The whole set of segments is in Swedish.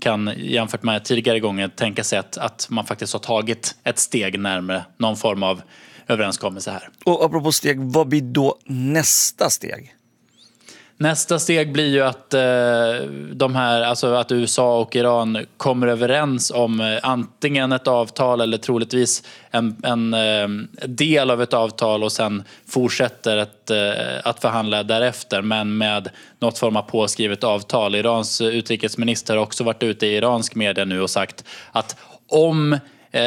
kan jämfört med tidigare gånger tänka sig att man faktiskt har tagit ett steg närmare någon form av överenskommelse här. Och apropå steg, vad blir då nästa steg? Nästa steg blir ju att att USA och Iran kommer överens om antingen ett avtal eller troligtvis en del av ett avtal och sen fortsätter att förhandla därefter, men med något form av påskrivet avtal. Irans utrikesminister har också varit ute i iransk media nu och sagt att om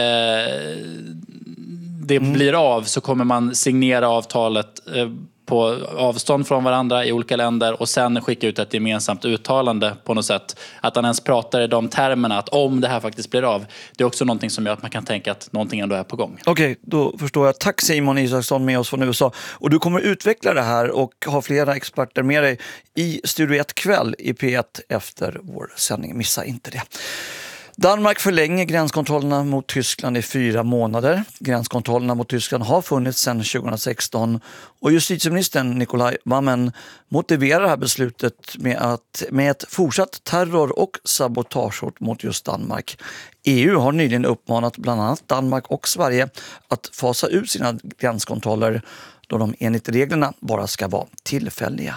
det blir av så kommer man signera avtalet på avstånd från varandra i olika länder och sen skicka ut ett gemensamt uttalande på något sätt. Att han ens pratar i de termerna att om det här faktiskt blir av, det är också någonting som gör att man kan tänka att någonting ändå är på gång. Okej, då förstår jag. Tack Simon Isaksson med oss från USA. Och du kommer utveckla det här och ha flera experter med dig i Studio 1 kväll i P1 efter vår sändning. Missa inte det. Danmark förlänger gränskontrollerna mot Tyskland i 4 månader. Gränskontrollerna mot Tyskland har funnits sedan 2016 och justitieministern Nikolaj Vammen motiverar det här beslutet med ett fortsatt terror- och sabotagehot mot just Danmark. EU har nyligen uppmanat bland annat Danmark och Sverige att fasa ut sina gränskontroller då de enligt reglerna bara ska vara tillfälliga.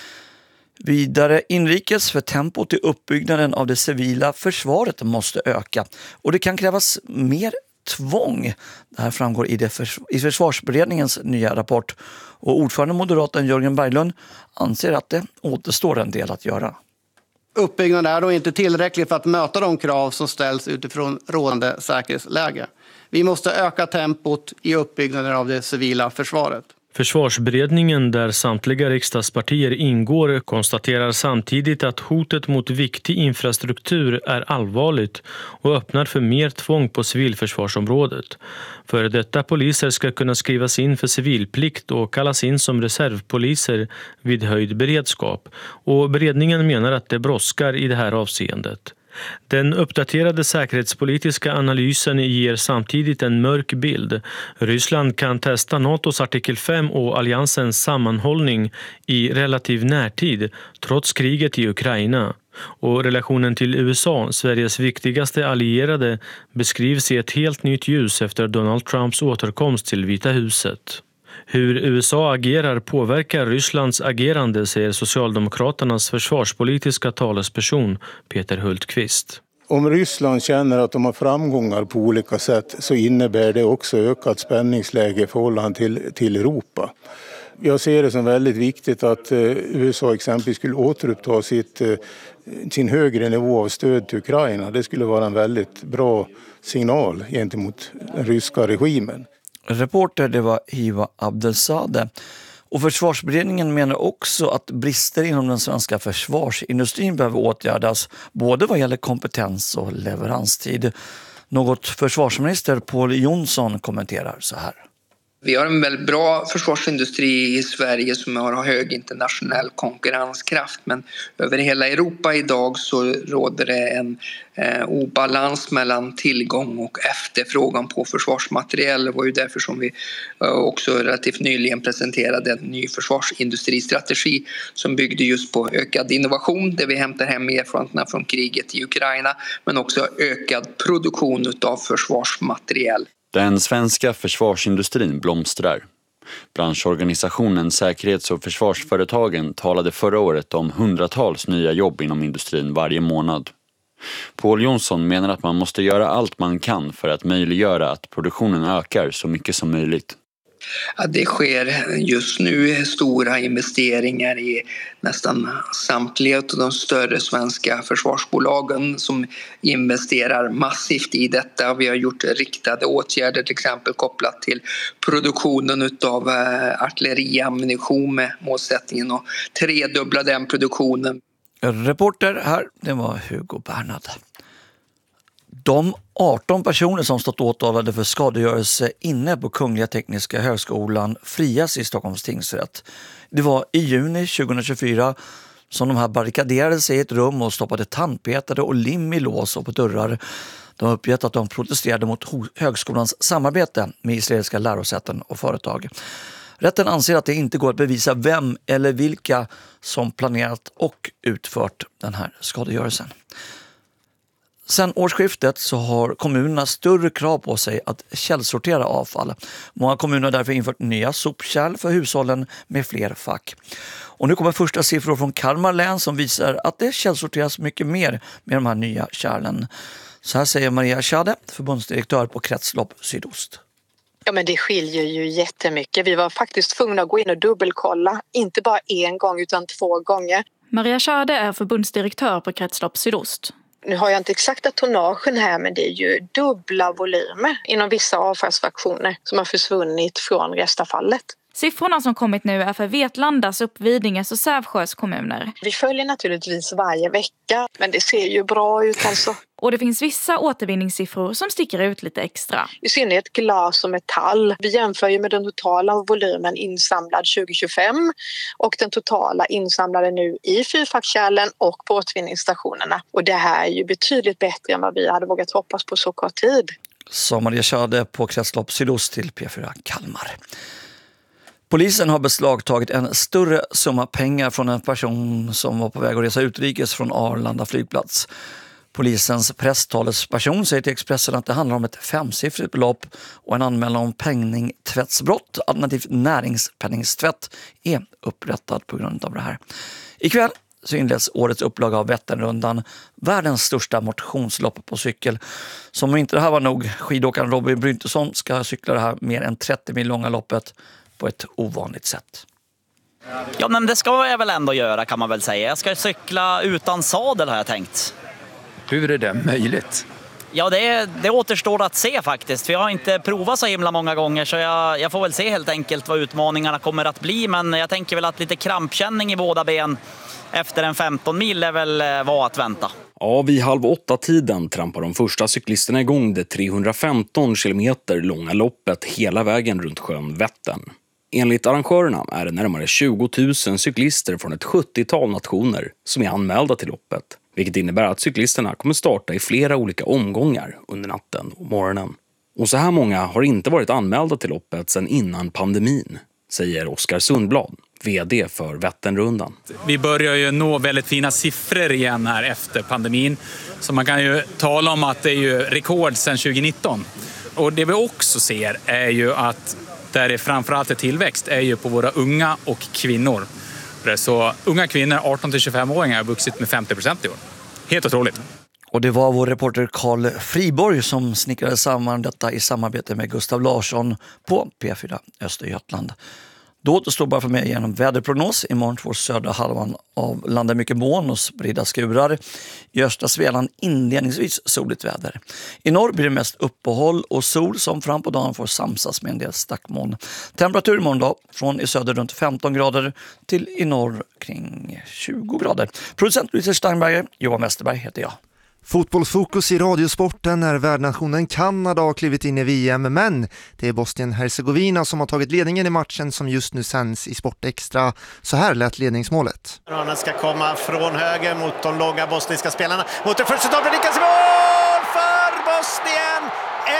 Vidare inrikes, för tempot i uppbyggnaden av det civila försvaret måste öka och det kan krävas mer tvång. Det här framgår i försvarsberedningens nya rapport och ordförande moderaten Jörgen Berglund anser att det återstår en del att göra. Uppbyggnaden är då inte tillräcklig för att möta de krav som ställs utifrån rådande säkerhetsläge. Vi måste öka tempot i uppbyggnaden av det civila försvaret. Försvarsberedningen, där samtliga riksdagspartier ingår, konstaterar samtidigt att hotet mot viktig infrastruktur är allvarligt och öppnar för mer tvång på civilförsvarsområdet. För detta poliser ska kunna skrivas in för civilplikt och kallas in som reservpoliser vid höjd beredskap. Och beredningen menar att det brådskar i det här avseendet. Den uppdaterade säkerhetspolitiska analysen ger samtidigt en mörk bild. Ryssland kan testa NATOs artikel 5 och alliansens sammanhållning i relativ närtid trots kriget i Ukraina. Och relationen till USA, Sveriges viktigaste allierade, beskrivs i ett helt nytt ljus efter Donald Trumps återkomst till Vita huset. Hur USA agerar påverkar Rysslands agerande, säger Socialdemokraternas försvarspolitiska talesperson Peter Hultqvist. Om Ryssland känner att de har framgångar på olika sätt så innebär det också ökat spänningsläge i förhållande till Europa. Jag ser det som väldigt viktigt att USA exempelvis skulle återuppta sin högre nivå av stöd till Ukraina. Det skulle vara en väldigt bra signal gentemot den ryska regimen. Reporter, det var Hiva Abdelzadeh. Och försvarsberedningen menar också att brister inom den svenska försvarsindustrin behöver åtgärdas, både vad gäller kompetens och leveranstid. Något försvarsminister Pål Jonsson kommenterar så här. Vi har en väldigt bra försvarsindustri i Sverige som har hög internationell konkurrenskraft, men över hela Europa idag så råder det en obalans mellan tillgång och efterfrågan på försvarsmateriel. Det var ju därför som vi också relativt nyligen presenterade en ny försvarsindustristrategi som byggde just på ökad innovation där vi hämtar hem erfarenheterna från kriget i Ukraina, men också ökad produktion av försvarsmateriel. Den svenska försvarsindustrin blomstrar. Branschorganisationen Säkerhets- och försvarsföretagen talade förra året om hundratals nya jobb inom industrin varje månad. Pål Jonsson menar att man måste göra allt man kan för att möjliggöra att produktionen ökar så mycket som möjligt. Ja, det sker just nu stora investeringar i nästan samtliga av de större svenska försvarsbolagen som investerar massivt i detta. Vi har gjort riktade åtgärder till exempel kopplat till produktionen av artilleriammunition med målsättningen att tredubbla den produktionen. Reporter här, det var Hugo Bernhard. De 18 personer som stått åtalade för skadegörelse inne på Kungliga Tekniska högskolan frias i Stockholms tingsrätt. Det var i juni 2024 som de här barrikaderade sig i ett rum och stoppade tandpetare och lim i lås och på dörrar. De har uppgett att de protesterade mot högskolans samarbete med israeliska lärosäten och företag. Rätten anser att det inte går att bevisa vem eller vilka som planerat och utfört den här skadegörelsen. Sen årsskiftet så har kommunerna större krav på sig att källsortera avfall. Många kommuner har därför infört nya sopkärl för hushållen med fler fack. Och nu kommer första siffror från Kalmar län som visar att det källsorteras mycket mer med de här nya kärlen. Så här säger Maria Schade, förbundsdirektör på Kretslopp Sydost. Ja, men det skiljer ju jättemycket. Vi var faktiskt tvungna att gå in och dubbelkolla, inte bara en gång utan 2 gånger. Maria Schade är förbundsdirektör på Kretslopp Sydost. Nu har jag inte exakta tonnagen här, men det är ju dubbla volymer inom vissa avfallsfraktioner som har försvunnit från restavfallet. Siffrorna som kommit nu är för Vetlandas, Uppvidinges och Sävsjös kommuner. Vi följer naturligtvis varje vecka, men det ser ju bra ut alltså. Och det finns vissa återvinningssiffror som sticker ut lite extra. I synnerhet glas och metall. Vi jämför ju med den totala volymen insamlad 2025 och den totala insamlade nu i fyrfackskärlen och på återvinningsstationerna. Och det här är ju betydligt bättre än vad vi hade vågat hoppas på så kort tid. Som Maria Schade på Kretslopp Sydost till P4 Kalmar. Polisen har beslagtagit en större summa pengar från en person som var på väg att resa utrikes från Arlanda flygplats. Polisens presstalesperson säger till Expressen att det handlar om ett 5-siffrigt belopp och en anmälan om penningtvättsbrott, alternativt näringspenningstvätt, är upprättad på grund av det här. Ikväll så inleds årets upplaga av Vätternrundan, världens största motionslopp på cykel. Som om inte det här var nog, skidåkaren Robin Bryntesson ska cykla det här mer än 30 mil långa loppet på ett ovanligt sätt. Ja, men det ska jag väl ändå göra, kan man väl säga. Jag ska cykla utan sadel, har jag tänkt. Hur är det möjligt? Ja, det återstår att se faktiskt. För jag har inte provat så himla många gånger, så jag får väl se helt enkelt vad utmaningarna kommer att bli. Men jag tänker väl att lite krampkänning i båda ben efter en 15 mil är väl vad att vänta. Ja, vid 7:30-tiden trampar de första cyklisterna igång det 315 kilometer långa loppet hela vägen runt sjön Vättern. Enligt arrangörerna är det närmare 20 000 cyklister från ett 70-tal nationer som är anmälda till loppet. Vilket innebär att cyklisterna kommer starta i flera olika omgångar under natten och morgonen. Och så här många har inte varit anmälda till loppet sedan innan pandemin, säger Oskar Sundblad, vd för Vätternrundan. Vi börjar ju nå väldigt fina siffror igen här efter pandemin. Så man kan ju tala om att det är ju rekord sedan 2019. Och det vi också ser är ju att där det framförallt är tillväxt är ju på våra unga och kvinnor. Så unga kvinnor, 18-25-åringar, har vuxit med 50% i år. Helt otroligt. Och det var vår reporter Carl Friborg som snickrade samman detta i samarbete med Gustav Larsson på P4 Östergötland. Då återstår bara för mig igenom väderprognos. Imorgon får södra halvan av landet mycket moln och spridda skurar. I östra Svealand inledningsvis soligt väder. I norr blir det mest uppehåll och sol som fram på dagen får samsas med en del stackmoln. Temperatur imorgon då, från i söder runt 15 grader till i norr kring 20 grader. Producent Lisa Steinberger, Johan Westerberg heter jag. Fotbollsfokus i radiosporten när värdnationen Kanada har klivit in i VM, men det är Bosnien-Herzegovina som har tagit ledningen i matchen som just nu sänds i Sport Extra. Så här lät ledningsmålet. Han ska komma från höger mot de långa bosniska spelarna. Mot det första stoppet, lyckas mål för Bosnien!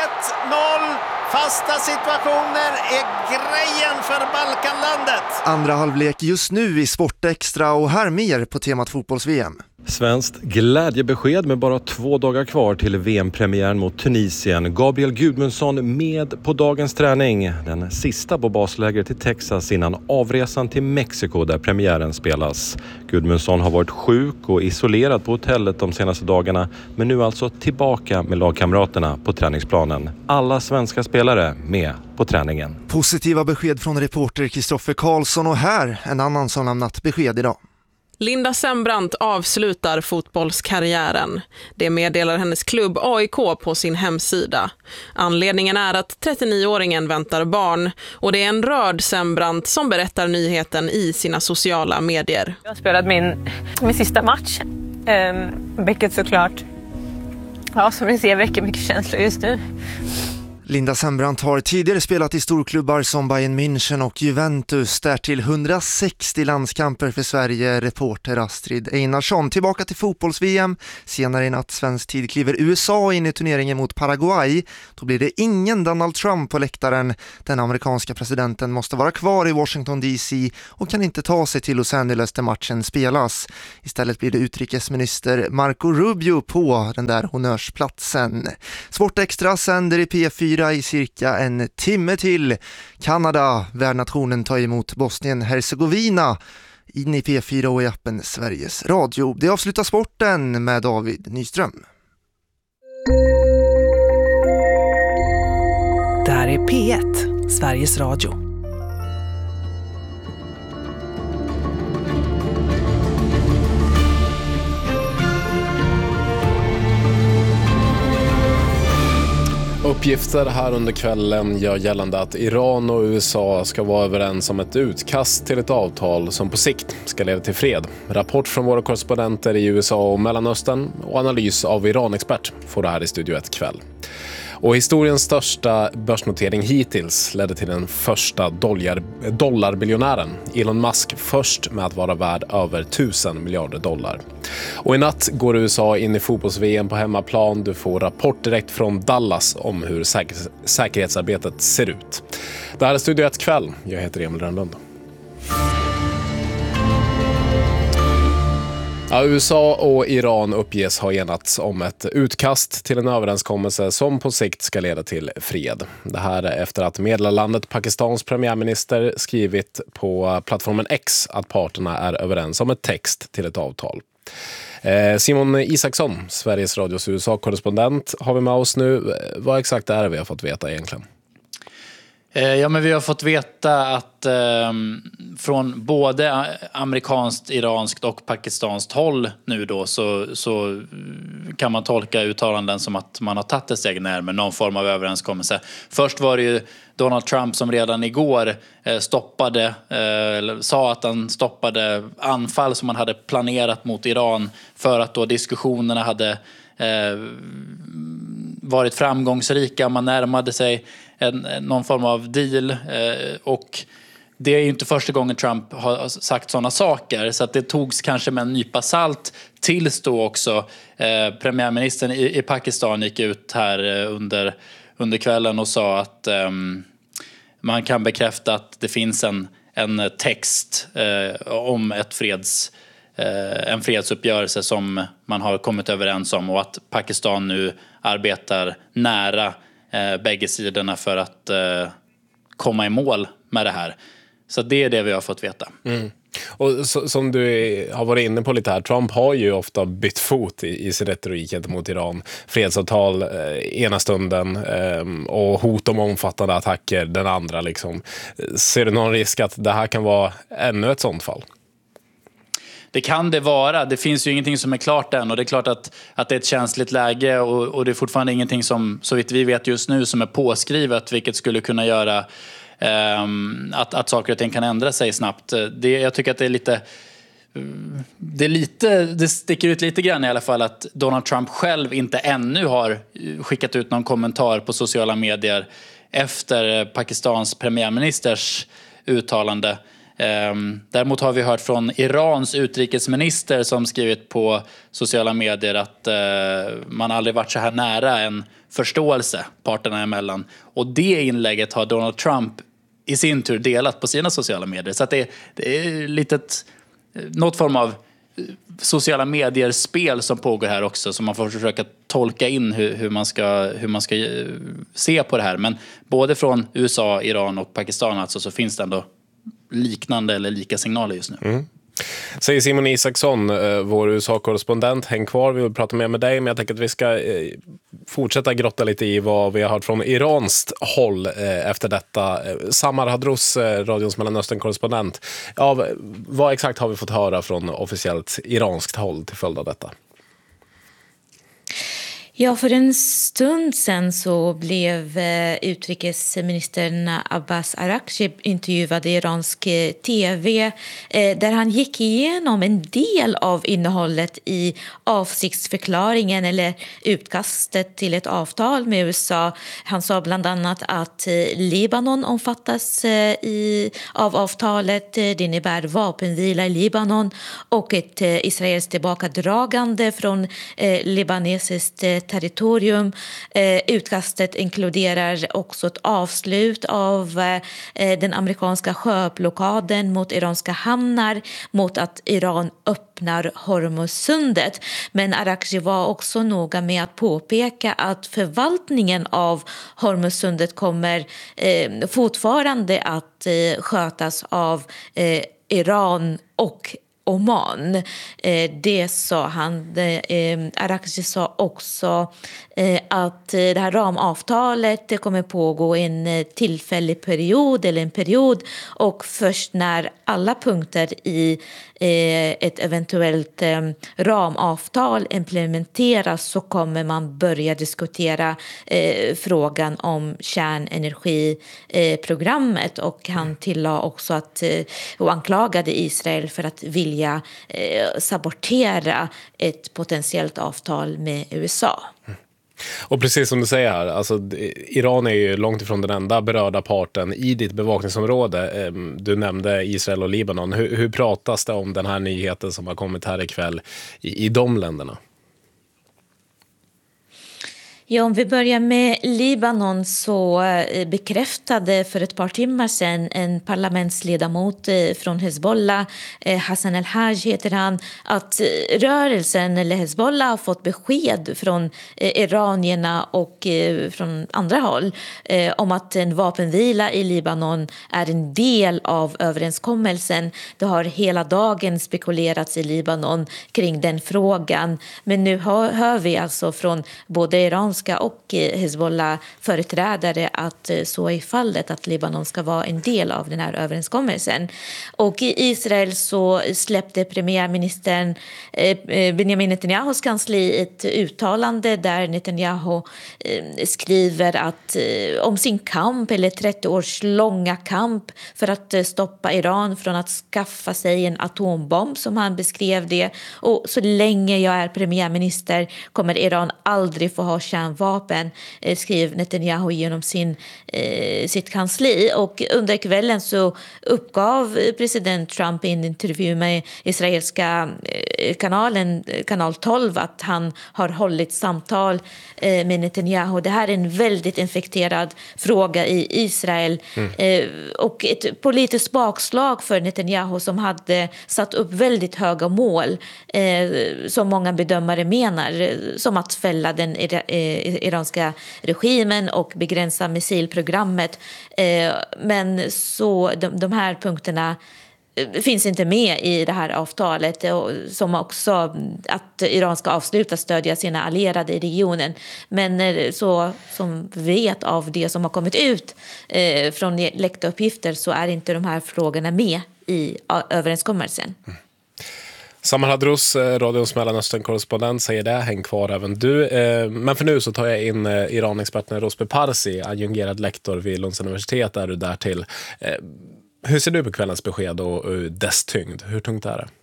1-0. Fasta situationer är grejen för Balkanlandet. Andra halvlek just nu i Sport Extra och här mer på temat fotbolls-VM. Svenskt glädjebesked med bara 2 dagar kvar till VM-premiären mot Tunisien. Gabriel Gudmundsson med på dagens träning. Den sista på baslägret i Texas innan avresan till Mexiko där premiären spelas. Gudmundsson har varit sjuk och isolerad på hotellet de senaste dagarna, men nu alltså tillbaka med lagkamraterna på träningsplanen. Alla svenska spelare med på träningen. Positiva besked från reporter Kristoffer Karlsson och här en annan som lämnat besked idag. Linda Sembrant avslutar fotbollskarriären. Det meddelar hennes klubb AIK på sin hemsida. Anledningen är att 39-åringen väntar barn och det är en rörd Sembrant som berättar nyheten i sina sociala medier. Jag har spelat min sista match, vilket såklart, ja, som ni ser, väcker mycket känslor just nu. Linda Sembrant har tidigare spelat i storklubbar som Bayern München och Juventus, därtill 160 landskamper för Sverige. Reporter Astrid Einarsson. Tillbaka till fotbolls-VM. Senare i natt svensk tid kliver USA in i turneringen mot Paraguay. Då blir det ingen Donald Trump på läktaren. Den amerikanska presidenten måste vara kvar i Washington DC och kan inte ta sig till Los Angeles där matchen spelas. Istället blir det utrikesminister Marco Rubio på den där honnörsplatsen. Sportextra sänder i P4 i cirka en timme till. Kanada, värdnationen, tar emot Bosnien-Hercegovina in i P4 och i appen Sveriges Radio. Det avslutar sporten med David Nyström. Det här är P1, Sveriges Radio. Uppgifter här under kvällen gör gällande att Iran och USA ska vara överens om ett utkast till ett avtal som på sikt ska leda till fred. Rapport från våra korrespondenter i USA och Mellanöstern och analys av Iran-expert får det här i Studio 1 kväll. Och historiens största börsnotering hittills ledde till den första dollarbiljonären, Elon Musk, först med att vara värd över 1000 miljarder dollar. Och i natt går USA in i fotbolls-VM på hemmaplan. Du får rapport direkt från Dallas om hur säkerhetsarbetet ser ut. Det här är Studio 1 kväll. Jag heter Emil Rönnlund. Ja, USA och Iran uppges ha enats om ett utkast till en överenskommelse som på sikt ska leda till fred. Det här är efter att medlarlandet Pakistans premiärminister skrivit på plattformen X att parterna är överens om ett text till ett avtal. Simon Isaksson, Sveriges Radios USA-korrespondent, har vi med oss nu. Vad exakt är det vi har fått veta egentligen? Ja, men vi har fått veta att från både amerikanskt, iranskt och pakistanskt håll nu då så kan man tolka uttalanden som att man har tagit ett steg närmare någon form av överenskommelse. Först var det ju Donald Trump som redan igår sa att han stoppade anfall som man hade planerat mot Iran för att då diskussionerna hade varit framgångsrika. Man närmade sig någon form av deal och det är ju inte första gången Trump har sagt sådana saker, så att det togs kanske med en nypa salt tills då också premiärministern i Pakistan gick ut här under kvällen och sa att man kan bekräfta att det finns en text om en fredsuppgörelse som man har kommit överens om och att Pakistan nu arbetar nära bägge sidorna för att komma i mål med det här. Så det är det vi har fått veta. Mm. Och som du har varit inne på lite här, Trump har ju ofta bytt fot i sin retorik gentemot Iran. Fredsavtal ena stunden och hot om omfattande attacker den andra. Liksom. Ser du någon risk att det här kan vara ännu ett sånt fall? Det kan det vara. Det finns ju ingenting som är klart än och det är klart att det är ett känsligt läge och det är fortfarande ingenting som, så vitt vi vet just nu, som är påskrivet, vilket skulle kunna göra att saker och ting kan ändra sig snabbt. Jag tycker att det sticker ut lite grann i alla fall att Donald Trump själv inte ännu har skickat ut någon kommentar på sociala medier efter Pakistans premiärministers uttalande. Däremot har vi hört från Irans utrikesminister som skrivit på sociala medier att man aldrig varit så här nära en förståelse parterna emellan. Och det inlägget har Donald Trump i sin tur delat på sina sociala medier. Så att det är något form av sociala medier-spel som pågår här också, som man får försöka tolka in hur man ska se på det här. Men både från USA, Iran och Pakistan alltså, så finns det ändå liknande eller lika signaler just nu. Mm. Säger Simon Isaksson, vår USA-korrespondent. Häng kvar, vi vill prata mer med dig, men jag tänker att vi ska fortsätta grotta lite i vad vi har hört från iranskt håll efter detta. Samar Hadrous, radions Mellanöstern-korrespondent. Ja, vad exakt har vi fått höra från officiellt iranskt håll till följd av detta? Ja, för en stund sedan så blev utrikesministern Abbas Araghchi intervjuad i iransk tv där han gick igenom en del av innehållet i avsiktsförklaringen eller utkastet till ett avtal med USA. Han sa bland annat att Libanon omfattas av avtalet. Det innebär vapenvila i Libanon och ett israelskt tillbakadragande från libanesiskt territorium. Utkastet inkluderar också ett avslut av den amerikanska sjöblockaden mot iranska hamnar, mot att Iran öppnar Hormuzsundet. Men Araghchi var också noga med att påpeka att förvaltningen av Hormuzsundet kommer fortfarande att skötas av Iran och Oman. Det sa han. Araghchi sa också att det här ramavtalet kommer pågå en tillfällig period eller en period, och först när alla punkter i ett eventuellt ramavtal implementeras så kommer man börja diskutera frågan om kärnenergiprogrammet. Och han tillade också att och anklagade Israel för att vilja sabotera ett potentiellt avtal med USA. Och precis som du säger här, alltså, Iran är ju långt ifrån den enda berörda parten i ditt bevakningsområde. Du nämnde Israel och Libanon. Hur pratas det om den här nyheten som har kommit här ikväll i de länderna? Ja, om vi börjar med Libanon så bekräftade för ett par timmar sedan en parlamentsledamot från Hezbollah, Hassan El-Haj heter han, att rörelsen eller Hezbollah har fått besked från iranierna och från andra håll om att en vapenvila i Libanon är en del av överenskommelsen. Det har hela dagen spekulerats i Libanon kring den frågan, men nu hör vi alltså från både Iran och Hezbollah-företrädare att så är fallet, att Libanon ska vara en del av den här överenskommelsen. Och i Israel så släppte premiärministern Benjamin Netanyahus kansli ett uttalande där Netanyahu skriver att om sin kamp, eller 30 års långa kamp för att stoppa Iran från att skaffa sig en atombomb, som han beskrev det. Och så länge jag är premiärminister kommer Iran aldrig få ha kärnvapen, skrev Netanyahu genom sitt kansli. Och under kvällen så uppgav president Trump i en intervju med israeliska kanal 12 att han har hållit samtal med Netanyahu. Det här är en väldigt infekterad fråga i Israel och ett politiskt bakslag för Netanyahu som hade satt upp väldigt höga mål som många bedömare menar, som att fälla den iranska regimen och begränsa missilprogrammet. Men så de här punkterna finns inte med i det här avtalet, som också att Iran ska avsluta stödja sina allierade i regionen. Men så som vi vet av det som har kommit ut från läckta uppgifter så är inte de här frågorna med i överenskommelsen. Samar Hadrous, radions Mellanöstern-korrespondent, säger det. Häng kvar även du. Men för nu så tar jag in Iran-experten Rosbe Parsi, adjungerad lektor vid Lunds universitet, är du där till. Hur ser du på kvällens besked och dess tyngd? Hur tungt är det?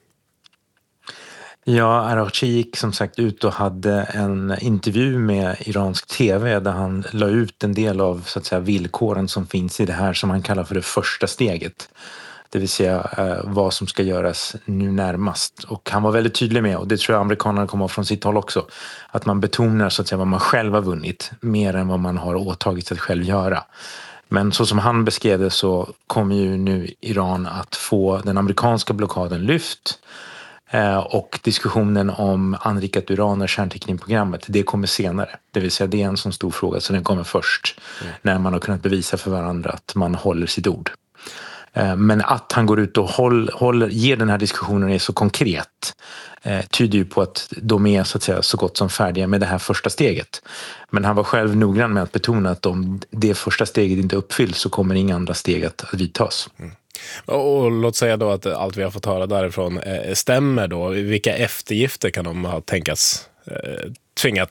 Ja, Araghchi gick som sagt ut och hade en intervju med iransk tv där han la ut en del av så att säga villkoren som finns i det här som han kallar för det första steget. Det vill säga vad som ska göras nu närmast. Och han var väldigt tydlig med, och det tror jag amerikanerna kommer från sitt håll också, att man betonar så att säga vad man själv har vunnit mer än vad man har åtagit sig att själv göra. Men så som han beskrev det så kommer ju nu Iran att få den amerikanska blockaden lyft. Och diskussionen om anrikat uran och kärnteknikprogrammet, det kommer senare. Det vill säga det är en sån stor fråga, så den kommer först när man har kunnat bevisa för varandra att man håller sitt ord. Men att han går ut och ger den här diskussionen är så konkret tyder ju på att de är så att säga så gott som färdiga med det här första steget. Men han var själv noggrann med att betona att om det första steget inte uppfylls så kommer inga andra steg att vidtas. Och låt säga då att allt vi har fått höra därifrån stämmer då. Vilka eftergifter kan de ha tvingats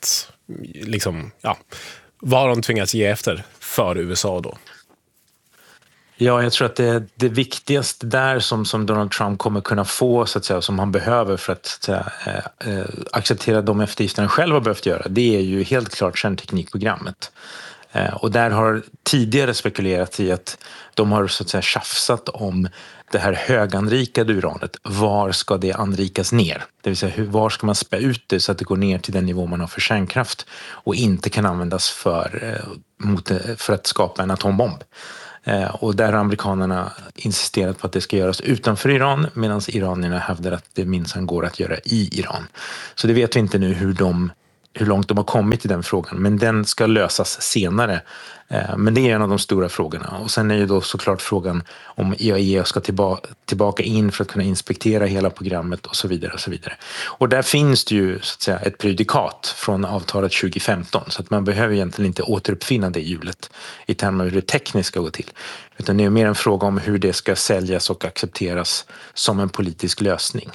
liksom, ja, vad har de tvingats ge efter för USA då? Ja, jag tror att det viktigaste där som Donald Trump kommer kunna få, så att säga, som han behöver för att acceptera de eftergifter han själv har behövt göra, det är ju helt klart kärnteknikprogrammet. Och där har tidigare spekulerat i att de har så att säga tjafsat om det här höganrikade uranet. Var ska det anrikas ner? Det vill säga, var ska man spä ut det så att det går ner till den nivå man har för kärnkraft och inte kan användas för att skapa en atombomb. Och där har amerikanerna insisterat på att det ska göras utanför Iran, medan iranierna hävdar att det minsann går att göra i Iran. Så det vet vi inte nu hur långt de har kommit i den frågan, men den ska lösas senare. Men det är en av de stora frågorna. Och sen är ju då såklart frågan om IAEA ska tillbaka in för att kunna inspektera hela programmet och så vidare och så vidare. Och där finns det ju så att säga ett prejudikat från avtalet 2015, så att man behöver egentligen inte återuppfinna det hjulet i termer av hur det tekniskt ska gå till. Utan det är mer en fråga om hur det ska säljas och accepteras som en politisk lösning.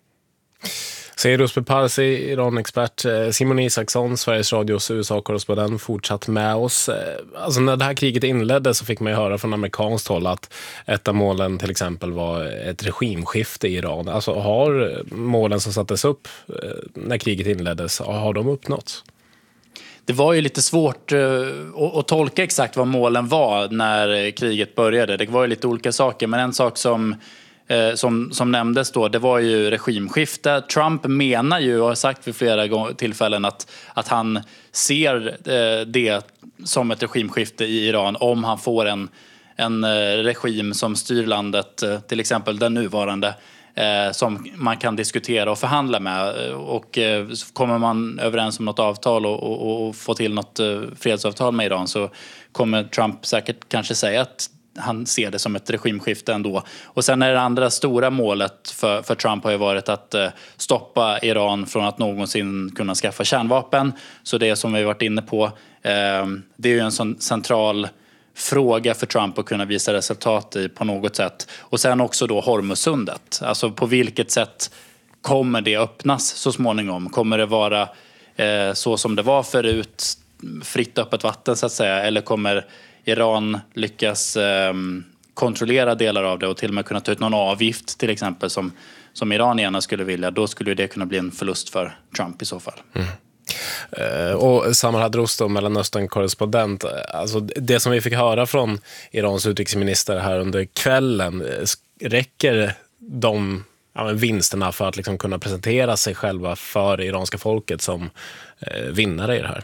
Säger Ruspe Parsi, Iran-expert. Simon Isaksson, Sveriges Radios USA-korrespondent, fortsatt med oss. Alltså när det här kriget inleddes så fick man ju höra från amerikanskt håll att ett av målen till exempel var ett regimskifte i Iran. Alltså har målen som sattes upp när kriget inleddes, har de uppnåtts? Det var ju lite svårt att tolka exakt vad målen var när kriget började. Det var ju lite olika saker, men en sak som nämndes då, det var ju regimskifte. Trump menar ju och har sagt vid flera tillfällen att han ser det som ett regimskifte i Iran om han får en regim som styr landet, till exempel den nuvarande, som man kan diskutera och förhandla med. Och kommer man överens om något avtal och få till något fredsavtal med Iran, så kommer Trump säkert kanske säga att han ser det som ett regimskifte ändå. Och sen är det andra stora målet för Trump har ju varit att stoppa Iran från att någonsin kunna skaffa kärnvapen. Så det som vi har varit inne på, det är ju en sån central fråga för Trump att kunna visa resultat i på något sätt. Och sen också då Hormuzsundet. Alltså på vilket sätt kommer det öppnas så småningom? Kommer det vara så som det var förut, fritt öppet vatten så att säga, eller kommer Iran lyckas kontrollera delar av det och till och med kunna ta ut någon avgift till exempel som Iran gärna skulle vilja, då skulle det kunna bli en förlust för Trump i så fall. Och Samar Hadrouz, Mellanöstern-korrespondent, alltså det som vi fick höra från Irans utrikesminister här under kvällen, räcker de vinsterna för att liksom kunna presentera sig själva för iranska folket som vinnare i det här?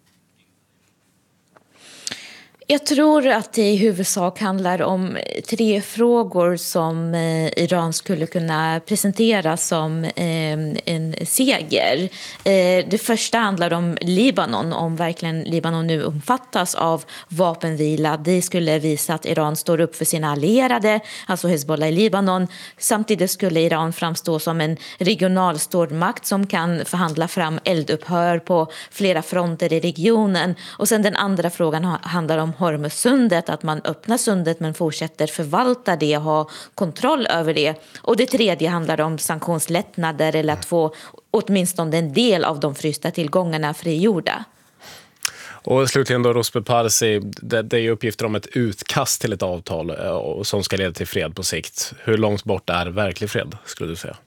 Jag tror att det i huvudsak handlar om 3 frågor som Iran skulle kunna presentera som en seger. Det första handlar om Libanon, om verkligen Libanon nu omfattas av vapenvila. Det skulle visa att Iran står upp för sina allierade, alltså Hezbollah i Libanon. Samtidigt skulle Iran framstå som en regional stormakt som kan förhandla fram eldupphör på flera fronter i regionen. Och sen den andra frågan handlar om Hormuzsundet, att man öppnar sundet men fortsätter förvalta det och ha kontroll över det. Och det tredje handlar om sanktionslättnader eller att få åtminstone en del av de frysta tillgångarna frigjorda. Och slutligen då Ruspe Parsi, det är ju uppgifter om ett utkast till ett avtal som ska leda till fred på sikt. Hur långt bort är verklig fred, skulle du säga?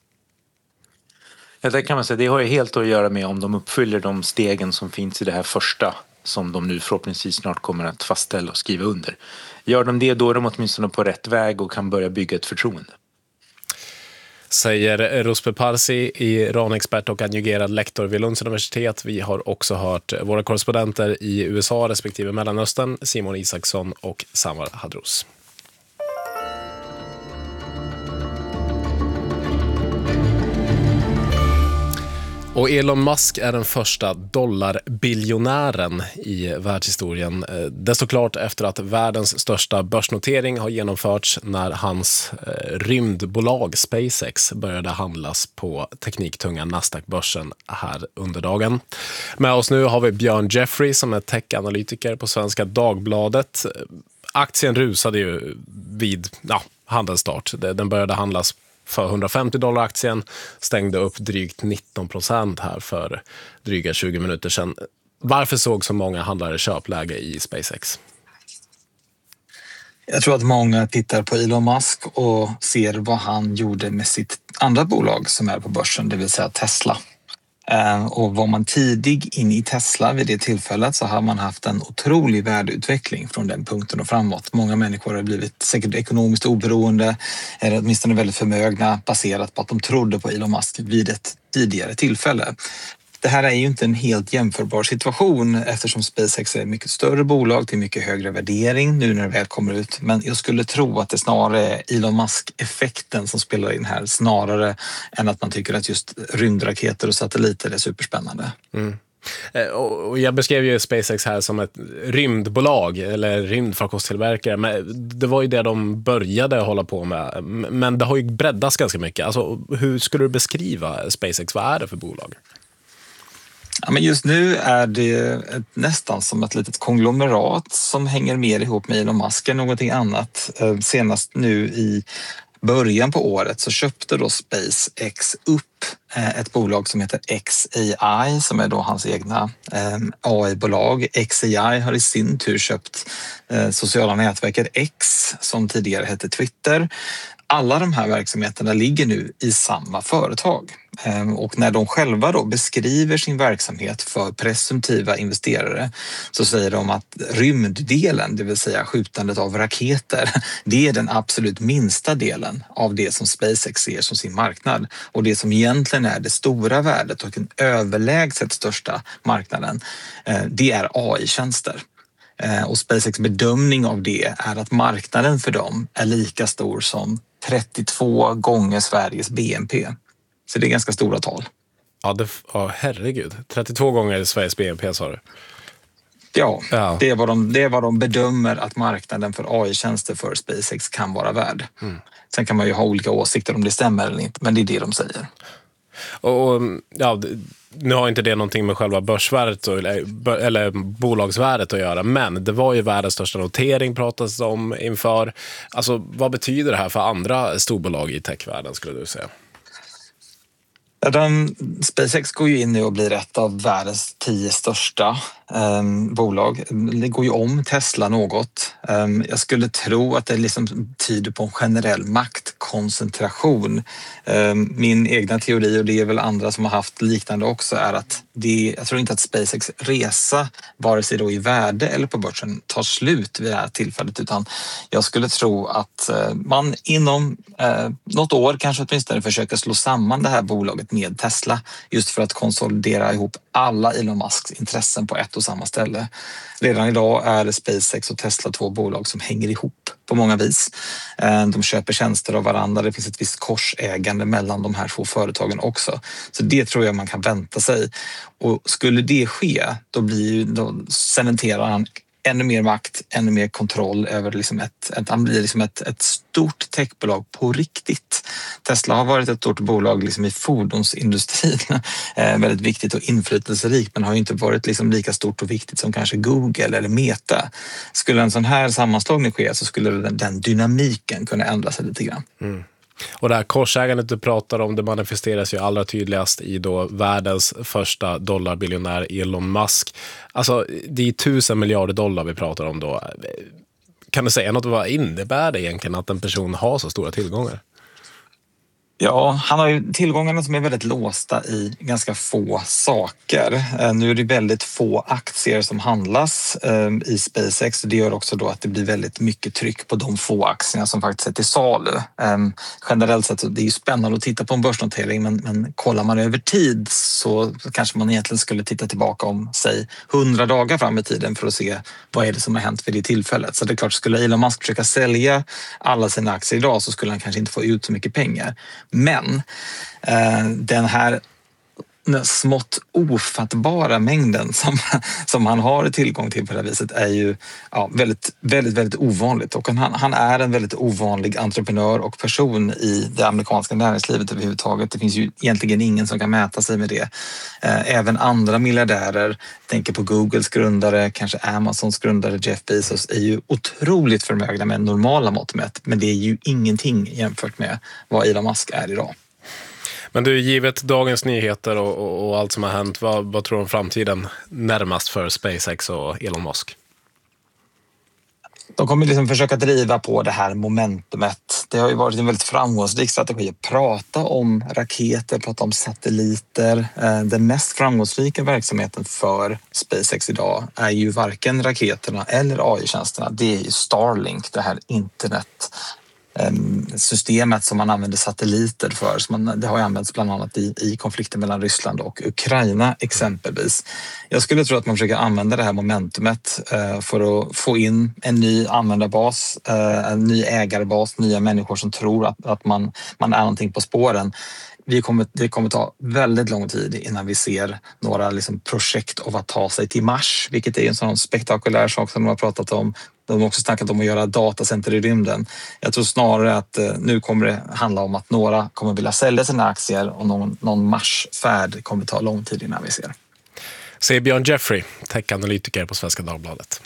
Ja, det kan man säga. Det har ju helt att göra med om de uppfyller de stegen som finns i det här första som de nu förhoppningsvis snart kommer att fastställa och skriva under. Gör de det, då är de åtminstone på rätt väg och kan börja bygga ett förtroende. Säger Ruspe Parsi, Iran-expert och adjungerad lektor vid Lunds universitet. Vi har också hört våra korrespondenter i USA respektive Mellanöstern, Simon Isaksson och Samar Hadrouz. Och Elon Musk är den första dollarbiljonären i världshistorien. Det står klart efter att världens största börsnotering har genomförts när hans rymdbolag SpaceX började handlas på tekniktunga Nasdaq-börsen här under dagen. Med oss nu har vi Björn Jeffrey som är tech-analytiker på Svenska Dagbladet. Aktien rusade ju vid handelsstart. Den började handlas för $150 aktien, stängde upp drygt 19% här för dryga 20 minuter sedan. Varför såg så många handlare köpläge i SpaceX? Jag tror att många tittar på Elon Musk och ser vad han gjorde med sitt andra bolag som är på börsen, det vill säga Tesla. Och var man tidig in i Tesla vid det tillfället så har man haft en otrolig värdeutveckling från den punkten och framåt. Många människor har blivit säkert ekonomiskt oberoende eller åtminstone väldigt förmögna baserat på att de trodde på Elon Musk vid ett tidigare tillfälle. Det här är ju inte en helt jämförbar situation eftersom SpaceX är ett mycket större bolag till mycket högre värdering nu när det väl kommer ut. Men jag skulle tro att det snarare är Elon Musk-effekten som spelar in här snarare än att man tycker att just rymdraketer och satelliter är superspännande. Mm. Och jag beskrev ju SpaceX här som ett rymdbolag eller rymdfarkosttillverkare, men det var ju det de började hålla på med. Men det har ju breddats ganska mycket. Alltså, hur skulle du beskriva SpaceX? Vad är det för bolag? Ja, men just nu är det nästan som ett litet konglomerat som hänger mer ihop med Elon Musk än någonting annat. Senast nu i början på året så köpte då SpaceX upp ett bolag som heter xAI som är då hans egna AI-bolag. xAI har i sin tur köpt sociala nätverket X som tidigare hette Twitter. Alla de här verksamheterna ligger nu i samma företag och när de själva då beskriver sin verksamhet för presumtiva investerare så säger de att rymddelen, det vill säga skjutandet av raketer, det är den absolut minsta delen av det som SpaceX ser som sin marknad och det som egentligen är det stora värdet och den överlägset största marknaden, det är AI-tjänster. Och SpaceX bedömning av det är att marknaden för dem är lika stor som 32 gånger Sveriges BNP. Så det är ganska stora tal. Ja, herregud. 32 gånger Sveriges BNP sa du. Ja. Det är vad de bedömer att marknaden för AI-tjänster för SpaceX kan vara värd. Mm. Sen kan man ju ha olika åsikter om det stämmer eller inte, men det är det de säger. Och ja, nu har inte det någonting med själva börsvärdet eller bolagsvärdet att göra, men det var ju världens största notering pratas om inför. Alltså, vad betyder det här för andra storbolag i techvärlden skulle du säga? SpaceX går ju in nu och blir ett av världens 10 största bolag. Det går ju om Tesla något. Jag skulle tro att det liksom tyder på en generell maktkoncentration. Min egna teori, och det är väl andra som har haft liknande också, är att jag tror inte att SpaceX resa, vare sig då i värde eller på börsen, tar slut vid det här tillfället, utan jag skulle tro att man inom något år kanske åtminstone försöker slå samman det här bolaget med Tesla just för att konsolidera ihop alla Elon Musks intressen på ett och samma ställe. Redan idag är SpaceX och Tesla 2 bolag som hänger ihop på många vis. De köper tjänster av varandra. Det finns ett visst korsägande mellan de här 2 företagen också. Så det tror jag man kan vänta sig. Och skulle det ske, då cementerar han ännu mer makt, ännu mer kontroll över liksom han blir liksom ett stort techbolag på riktigt. Tesla har varit ett stort bolag liksom i fordonsindustrin, väldigt viktigt och inflytelserikt, men har ju inte varit liksom lika stort och viktigt som kanske Google eller Meta. Skulle en sån här sammanslagning ske så skulle den dynamiken kunna ändra sig lite grann. Mm. Och det här korsägandet du pratar om, det manifesteras ju allra tydligast i då världens första dollarbiljonär Elon Musk. Alltså det är 1000 miljarder dollar vi pratar om då. Kan du säga något, vad innebär det egentligen att en person har så stora tillgångar? Ja, han har ju tillgångarna som är väldigt låsta i ganska få saker. Nu är det väldigt få aktier som handlas i SpaceX och det gör också då att det blir väldigt mycket tryck på de få aktierna som faktiskt är till salu. Generellt sett, det är ju spännande att titta på en börsnotering, men kollar man över tid så kanske man egentligen skulle titta tillbaka om, säg 100 dagar fram i tiden för att se vad är det som har hänt vid det tillfället. Så det är klart, skulle Elon Musk försöka sälja alla sina aktier idag så skulle han kanske inte få ut så mycket pengar. Men den här den smått ofattbara mängden som han har tillgång till på det här viset är ju väldigt ovanligt. Och han är en väldigt ovanlig entreprenör och person i det amerikanska näringslivet överhuvudtaget. Det finns ju egentligen ingen som kan mäta sig med det. Även andra miljardärer, tänker på Googles grundare, kanske Amazons grundare Jeff Bezos, är ju otroligt förmögna med normala mått mätt. Men det är ju ingenting jämfört med vad Elon Musk är idag. Men du, givet dagens nyheter och allt som har hänt, vad tror du om framtiden närmast för SpaceX och Elon Musk? De kommer liksom försöka driva på det här momentumet. Det har ju varit en väldigt framgångsrik strategi att prata om raketer, prata om satelliter. Den mest framgångsrika verksamheten för SpaceX idag är ju varken raketerna eller AI-tjänsterna. Det är ju Starlink, det här internetsystemet som man använder satelliter för. Det har ju använts bland annat i konflikten mellan Ryssland och Ukraina exempelvis. Jag skulle tro att man försöker använda det här momentumet för att få in en ny användarbas, en ny ägarbas, nya människor som tror att man är någonting på spåren. Det kommer ta väldigt lång tid innan vi ser några liksom projekt av att ta sig till Mars, vilket är en sån spektakulär sak som de har pratat om. De har också snackat om att göra datacenter i rymden. Jag tror snarare att nu kommer det handla om att några kommer vilja sälja sina aktier och någon Mars-färd kommer ta lång tid innan vi ser. Säger Björn Jeffrey, tech-analytiker på Svenska Dagbladet.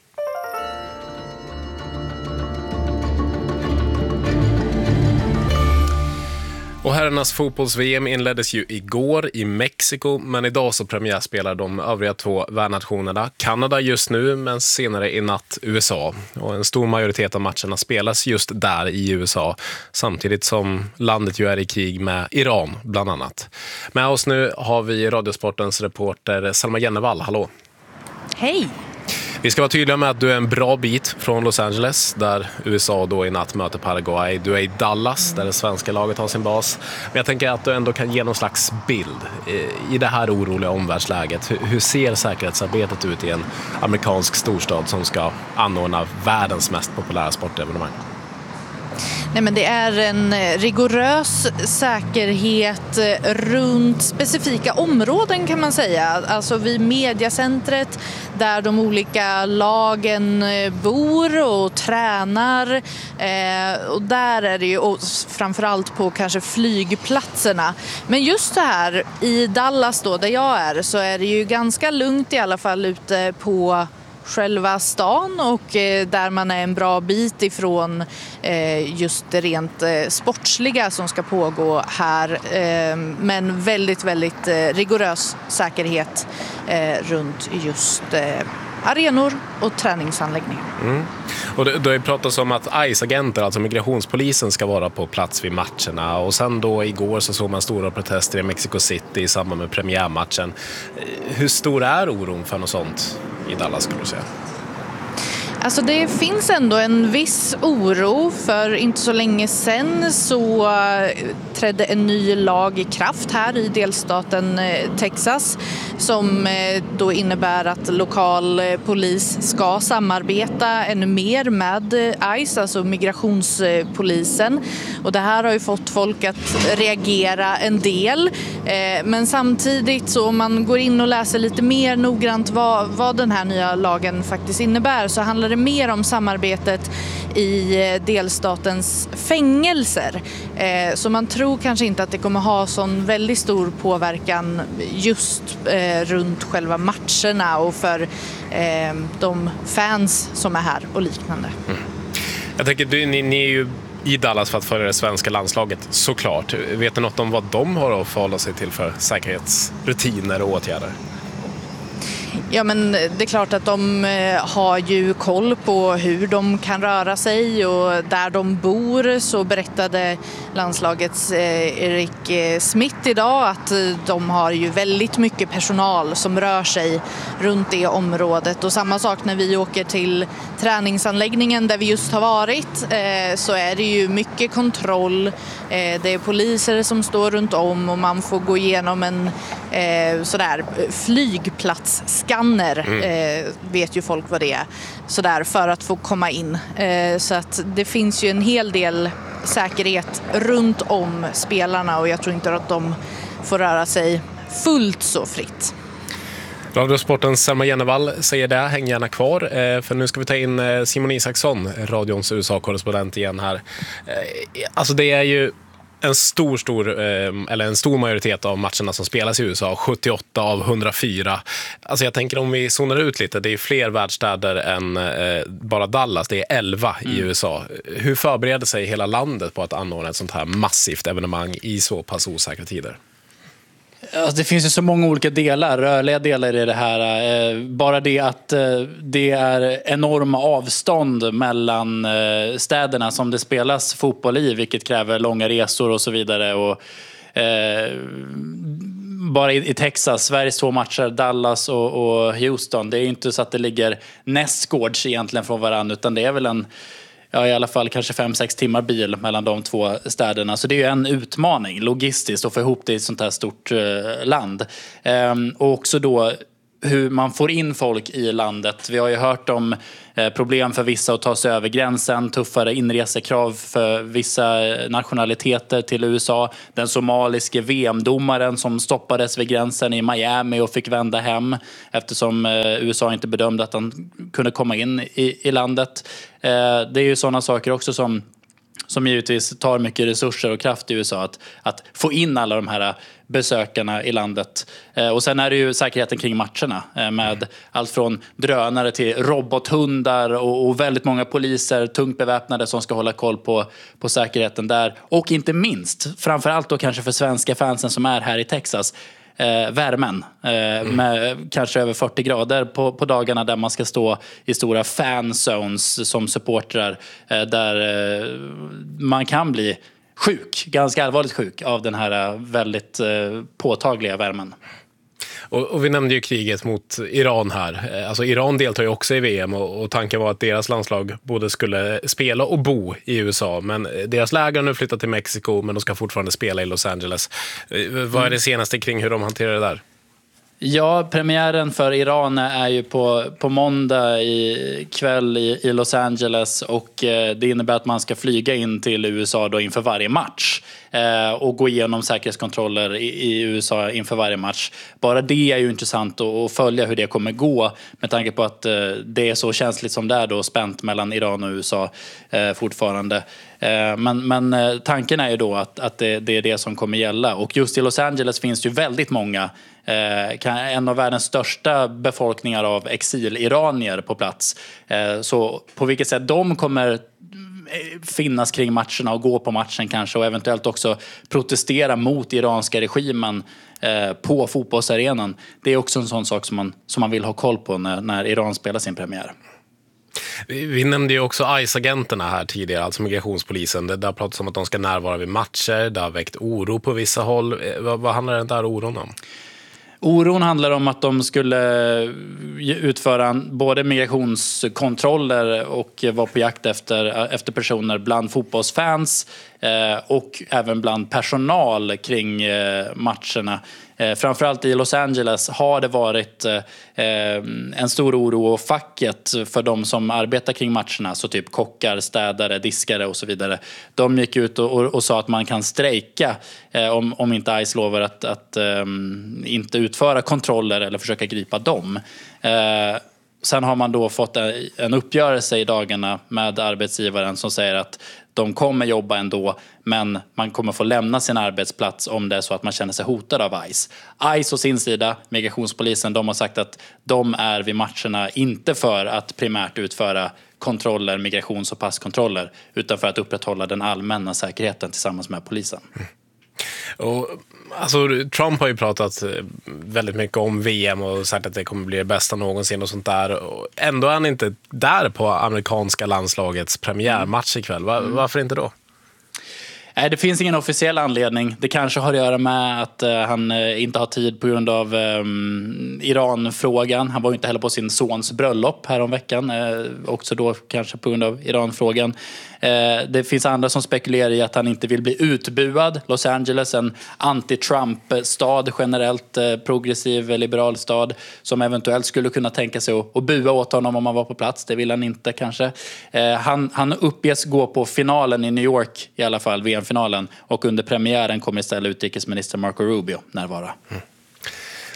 Och herrarnas fotbolls-VM inleddes ju igår i Mexiko, men idag så premiärspelar de övriga 2 värdnationerna. Kanada just nu, men senare i natt USA. Och en stor majoritet av matcherna spelas just där i USA, samtidigt som landet ju är i krig med Iran bland annat. Med oss nu har vi Radiosportens reporter Selma Jennevall. Hallå! Hej! Vi ska vara tydliga med att du är en bra bit från Los Angeles, där USA då i natt möter Paraguay. Du är i Dallas, där det svenska laget har sin bas. Men jag tänker att du ändå kan ge någon slags bild i det här oroliga omvärldsläget. Hur ser säkerhetsarbetet ut i en amerikansk storstad som ska anordna världens mest populära sportevenemang? Nej, men det är en rigorös säkerhet runt specifika områden kan man säga. Alltså vid mediacentret där de olika lagen bor och tränar. Och där är det ju, och framförallt på kanske flygplatserna. Men just det här i Dallas då, där jag är, så är det ju ganska lugnt i alla fall ute på själva stan och där man är en bra bit ifrån just det rent sportsliga som ska pågå här. Men väldigt, väldigt rigorös säkerhet runt just arenor och träningsanläggningar. Och det har ju pratats om att ICE-agenter, alltså migrationspolisen, ska vara på plats vid matcherna. Och sen då igår så såg man stora protester i Mexico City i samband med premiärmatchen. Hur stor är oron för något sånt i Dallas, skulle du säga? Alltså det finns ändå en viss oro, för inte så länge sedan så trädde en ny lag i kraft här i delstaten Texas som då innebär att lokal polis ska samarbeta ännu mer med ICE, alltså migrationspolisen. Och det här har ju fått folk att reagera en del. Men samtidigt så om man går in och läser lite mer noggrant vad den här nya lagen faktiskt innebär, så handlar det mer om samarbetet i delstatens fängelser. Så man tror kanske inte att det kommer ha sån väldigt stor påverkan just runt själva matcherna och för de fans som är här och liknande. Jag tänker, ni är ju i Dallas för att följa det svenska landslaget, såklart. Vet du något om vad de har att förhålla sig till för säkerhetsrutiner och åtgärder? Ja, men det är klart att de har ju koll på hur de kan röra sig, och där de bor så berättade landslagets Erik Smith idag att de har ju väldigt mycket personal som rör sig runt det området. Och samma sak när vi åker till träningsanläggningen där vi just har varit, så är det ju mycket kontroll. Det är poliser som står runt om och man får gå igenom en flygplatsskanner, vet ju folk vad det är, sådär, för att få komma in. Så att det finns ju en hel del säkerhet runt om spelarna, och jag tror inte att de får röra sig fullt så fritt. Radiosportens Selma Jennevall säger det, häng gärna kvar. För nu ska vi ta in Simon Isaksson, radions USA-korrespondent igen här. Alltså det är ju en stor majoritet av matcherna som spelas i USA, 78 av 104. Alltså jag tänker om vi zonar ut lite, det är fler världsstäder än bara Dallas, det är 11 i USA. Hur förbereder sig hela landet på att anordna ett sånt här massivt evenemang i så pass osäkra tider? Alltså det finns ju så många olika delar, rörliga delar i det här. Bara det att det är enorma avstånd mellan städerna som det spelas fotboll i, vilket kräver långa resor och så vidare. Och, bara i Texas, Sveriges 2 matcher, Dallas och Houston, det är ju inte så att det ligger nästgårds egentligen från varandra, utan det är väl i alla fall kanske 5-6 timmar bil mellan de 2 städerna. Så det är ju en utmaning logistiskt att få ihop det i ett sånt här stort land. Och också då hur man får in folk i landet. Vi har ju hört om problem för vissa att ta sig över gränsen, tuffare inresekrav för vissa nationaliteter till USA. Den somaliske VM-domaren som stoppades vid gränsen i Miami och fick vända hem eftersom USA inte bedömde att han kunde komma in i landet. Det är ju sådana saker också som givetvis tar mycket resurser och kraft i USA att få in alla de här besökarna i landet. Och sen är det ju säkerheten kring matcherna med allt från drönare till robothundar och väldigt många poliser, tungt beväpnade, som ska hålla koll på säkerheten där. Och inte minst, framförallt då kanske för svenska fansen som är här i Texas, värmen med kanske över 40 grader på dagarna där man ska stå i stora fanzones som supportrar där man kan bli sjuk, ganska allvarligt sjuk av den här väldigt påtagliga värmen. Och vi nämnde ju kriget mot Iran här. Alltså Iran deltar ju också i VM och tanken var att deras landslag både skulle spela och bo i USA. Men deras läger har nu flyttat till Mexiko, men de ska fortfarande spela i Los Angeles. Vad är det senaste kring hur de hanterar det där? Ja, premiären för Iran är ju på måndag i kväll i Los Angeles, och det innebär att man ska flyga in till USA då inför varje match och gå igenom säkerhetskontroller i USA inför varje match. Bara det är ju intressant att följa hur det kommer gå, med tanke på att det är så känsligt som det är då, spänt mellan Iran och USA fortfarande. Men tanken är ju då att det är det som kommer gälla, och just i Los Angeles finns det ju väldigt många, en av världens största befolkningar av exiliranier på plats. Så på vilket sätt de kommer finnas kring matcherna och gå på matchen kanske, och eventuellt också protestera mot iranska regimen på fotbollsarenan, det är också en sån sak som man vill ha koll på när Iran spelar sin premiär. Vi nämnde ju också ICE-agenterna här tidigare, alltså migrationspolisen. Det har pratats om att de ska närvara vid matcher, det har väckt oro på vissa håll. Vad handlar den där oron om? Oron handlar om att de skulle utföra både migrationskontroller och vara på jakt efter personer bland fotbollsfans och även bland personal kring matcherna. Framförallt i Los Angeles har det varit en stor oro, och facket för de som arbetar kring matcherna, så typ kockar, städare, diskare och så vidare, de gick ut och sa att man kan strejka om inte ICE lovar att inte utföra kontroller eller försöka gripa dem. Sen har man då fått en uppgörelse i dagarna med arbetsgivaren som säger att de kommer jobba ändå, men man kommer få lämna sin arbetsplats om det är så att man känner sig hotad av ICE. ICE å sin sida, migrationspolisen, de har sagt att de är vid matcherna inte för att primärt utföra kontroller, migrations- och passkontroller, utan för att upprätthålla den allmänna säkerheten tillsammans med polisen. Och, alltså, Trump har ju pratat väldigt mycket om VM och sagt att det kommer bli det bästa någonsin och sånt där. Och ändå är han inte där på amerikanska landslagets premiärmatch ikväll. Varför inte då? Nej, det finns ingen officiell anledning. Det kanske har att göra med att han inte har tid på grund av Iranfrågan. Han var ju inte heller på sin sons bröllop här om veckan. Också då kanske på grund av Iranfrågan. Det finns andra som spekulerar i att han inte vill bli utbuad. Los Angeles, en anti-Trump-stad, generellt progressiv, liberal stad, som eventuellt skulle kunna tänka sig att bua åt honom om han var på plats. Det vill han inte kanske. Han uppges gå på finalen i New York i alla fall, VM-finalen. Och under premiären kommer istället utrikesminister Marco Rubio närvara.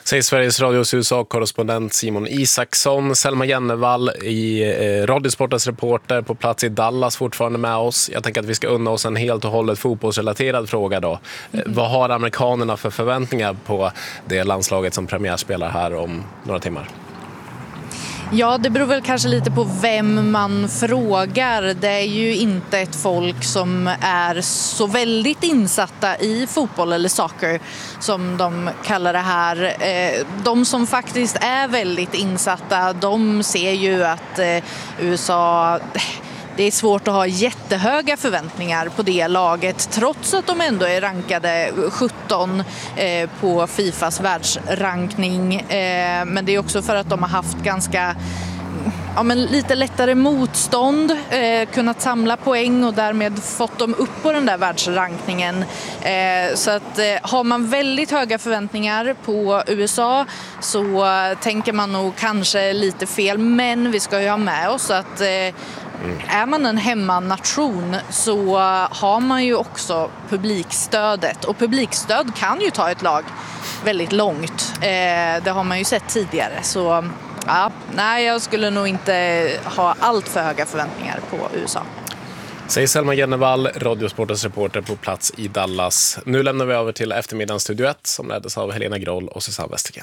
Säger Sveriges Radios USA-korrespondent Simon Isaksson. Selma Jennevall i Radiosportens reporter på plats i Dallas fortfarande med oss. Jag tänker att vi ska unna oss en helt och hållet fotbollsrelaterad fråga då. Vad har amerikanerna för förväntningar på det landslaget som premiärspelar här om några timmar? Ja, det beror väl kanske lite på vem man frågar. Det är ju inte ett folk som är så väldigt insatta i fotboll eller soccer som de kallar det här. De som faktiskt är väldigt insatta, de ser ju att USA... Det är svårt att ha jättehöga förväntningar på det laget trots att de ändå är rankade 17 på Fifas världsrankning. Men det är också för att de har haft ganska lite lättare motstånd, kunnat samla poäng och därmed fått dem upp på den där världsrankningen. Så att har man väldigt höga förväntningar på USA så tänker man nog kanske lite fel. Men vi ska ju ha med oss att är man en hemmanation så har man ju också publikstödet. Och publikstöd kan ju ta ett lag väldigt långt. Det har man ju sett tidigare. Så jag skulle nog inte ha allt för höga förväntningar på USA. Säger Selma Jennevall, Radiosportens reporter på plats i Dallas. Nu lämnar vi över till eftermiddagens Studio 1 som leddes av Helena Groll och Susanne Westergren.